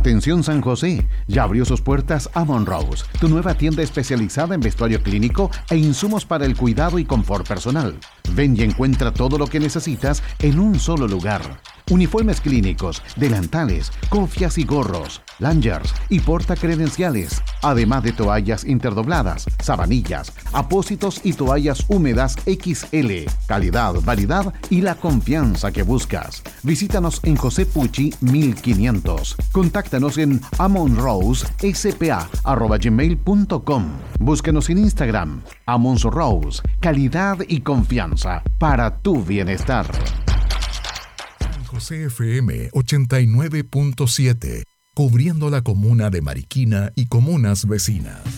Atención San José, ya abrió sus puertas Amon Rose, tu nueva tienda especializada en vestuario clínico e insumos para el cuidado y confort personal. Ven y encuentra todo lo que necesitas en un solo lugar. Uniformes clínicos, delantales, cofias y gorros, lanyards y portacredenciales, además de toallas interdobladas, sabanillas, apósitos y toallas húmedas XL. Calidad, variedad y la confianza que buscas. Visítanos en José Pucci 1500. Contáctanos en amonrosespa@gmail.com. Búsquenos en Instagram. Amons Rose, calidad y confianza para tu bienestar. José FM 89.7, cubriendo la comuna de Mariquina y comunas vecinas.